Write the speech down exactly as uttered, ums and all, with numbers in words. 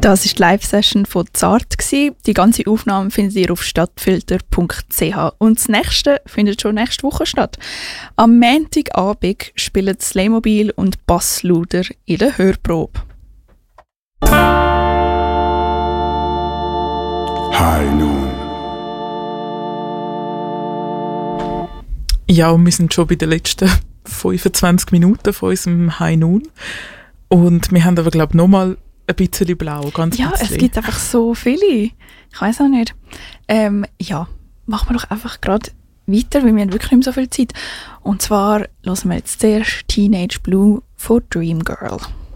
Das war die Live-Session von Zart. Die ganze Aufnahme findet ihr auf stadtfilter punkt c h. Und das nächste findet schon nächste Woche statt. Am Montagabend spielen Slaymobil und Bassluder in der Hörprobe. High Noon. Ja, und wir sind schon bei den letzten fünfundzwanzig Minuten von unserem High Noon. Und wir haben aber, glaube ich, nochmal ein bisschen blau, ganz Ja, bisschen. Es gibt einfach so viele. Ich weiß auch nicht. Ähm, ja, machen wir doch einfach gerade weiter, weil wir haben wirklich nicht mehr so viel Zeit. Und zwar hören wir jetzt zuerst Teenage Blue von Dream Girl.